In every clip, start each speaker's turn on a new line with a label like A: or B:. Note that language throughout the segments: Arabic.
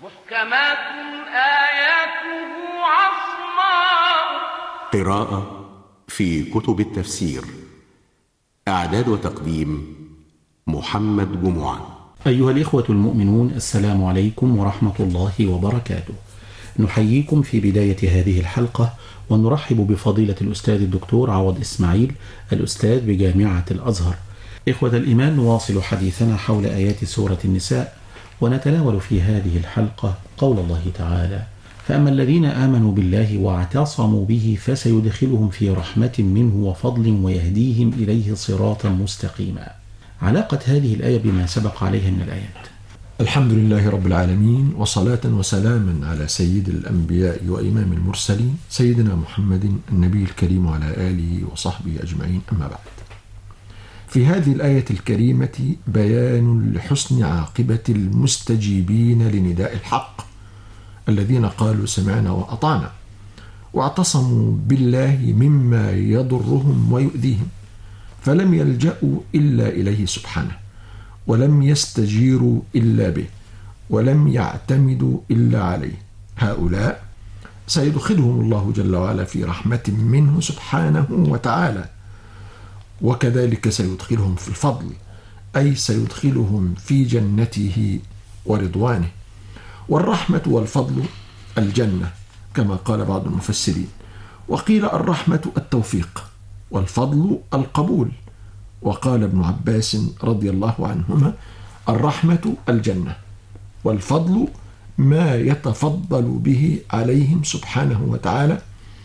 A: محكمات آياته عصماء.
B: قراءة في كتب التفسير. إعداد وتقديم محمد جمعة.
C: أيها الإخوة المؤمنون، السلام عليكم ورحمة الله وبركاته. نحييكم في بداية هذه الحلقة ونرحب بفضيلة الأستاذ الدكتور عوض إسماعيل، الأستاذ بجامعة الأزهر. إخوة الإيمان، نواصل حديثنا حول آيات سورة النساء، ونتناول في هذه الحلقة قول الله تعالى: فأما الذين آمنوا بالله واعتصموا به فسيدخلهم في رحمة منه وفضل ويهديهم إليه صراطا مستقيما. علاقة هذه الآية بما سبق عليها من الآيات.
D: الحمد لله رب العالمين، وصلاة وسلاما على سيد الأنبياء وإمام المرسلين سيدنا محمد النبي الكريم وعلى آله وصحبه أجمعين، أما بعد. في هذه الآية الكريمة بيان لحسن عاقبة المستجيبين لنداء الحق الذين قالوا سمعنا وأطعنا واعتصموا بالله مما يضرهم ويؤذيهم، فلم يلجأوا إلا إليه سبحانه، ولم يستجيروا إلا به، ولم يعتمدوا إلا عليه. هؤلاء سيدخلهم الله جل وعلا في رحمة منه سبحانه وتعالى، وكذلك سيدخلهم في الفضل، أي سيدخلهم في جنته ورضوانه. والرحمة والفضل الجنة كما قال بعض المفسرين، وقيل الرحمة التوفيق والفضل القبول، وقال ابن عباس رضي الله عنهما: الرحمة الجنة والفضل ما يتفضل به عليهم سبحانه وتعالى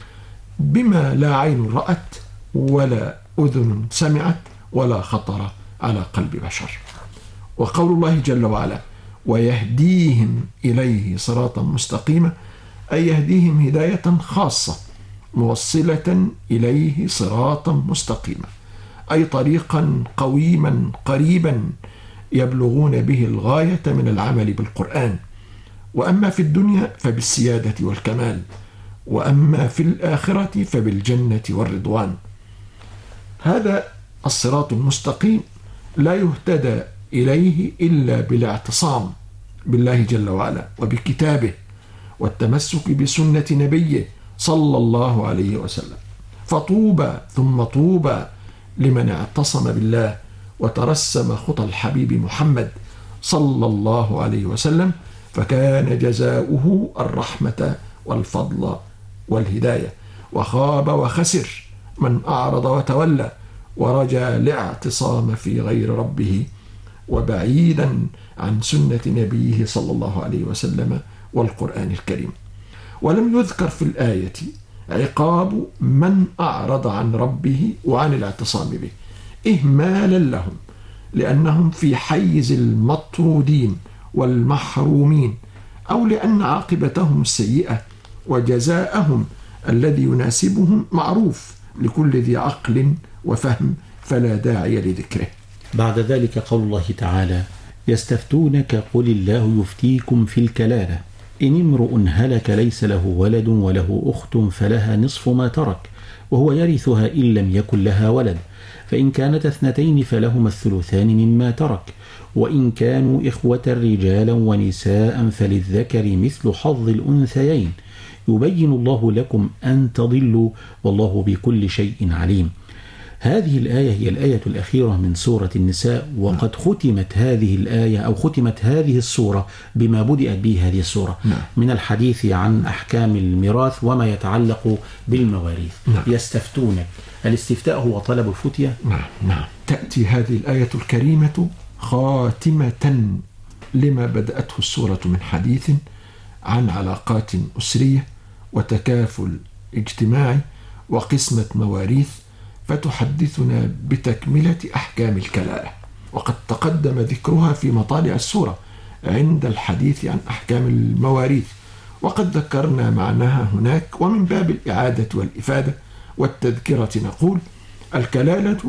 D: بما لا عين رأت ولا أذن سمعت ولا خطر على قلب بشر. وقول الله جل وعلا: ويهديهم إليه صراطا مستقيما، أي يهديهم هداية خاصة موصلة إليه صراطا مستقيما، أي طريقا قويما قريبا يبلغون به الغاية من العمل بالقرآن. وأما في الدنيا فبالسيادة والكمال، وأما في الآخرة فبالجنة والرضوان. هذا الصراط المستقيم لا يهتدى إليه إلا بالاعتصام بالله جل وعلا وبكتابه والتمسك بسنة نبيه صلى الله عليه وسلم. فطوبى ثم طوبى لمن اعتصم بالله وترسم خطى الحبيب محمد صلى الله عليه وسلم، فكان جزاؤه الرحمة والفضل والهداية. وخاب وخسر من أعرض وتولى ورجى الاعتصام في غير ربه وبعيدا عن سنة نبيه صلى الله عليه وسلم والقرآن الكريم. ولم يذكر في الآية عقاب من أعرض عن ربه وعن الاعتصام به إهمالا لهم، لأنهم في حيز المطرودين والمحرومين، أو لأن عاقبتهم السيئة وجزاءهم الذي يناسبهم معروف لكل ذي عقل وفهم، فلا داعي لذكره.
C: بعد ذلك قول الله تعالى: يستفتونك قل الله يفتيكم في الكلالة إن امرؤ هلك ليس له ولد وله أخت فلها نصف ما ترك وهو يرثها إن لم يكن لها ولد، فإن كانت اثنتين فلهما الثلثان مما ترك، وإن كانوا إخوة رجالا ونساء فللذكر مثل حظ الأنثيين، يبين الله لكم أن تضلوا والله بكل شيء عليم. هذه الآية هي الآية الأخيرة من سورة النساء، وقد ختمت هذه الآية أو ختمت هذه السورة بما بدأت به هذه السورة من الحديث عن أحكام الميراث وما يتعلق بالمواريث. يستفتونك، الاستفتاء هو طلب الفتية.
D: نعم. تأتي هذه الآية الكريمة خاتمة لما بدأته السورة من حديث عن علاقات أسرية وتكافل اجتماعي وقسمة مواريث، فتحدثنا بتكملة أحكام الكلالة، وقد تقدم ذكرها في مطالع السورة عند الحديث عن أحكام المواريث، وقد ذكرنا معناها هناك. ومن باب الإعادة والإفادة والتذكرة نقول: الكلالة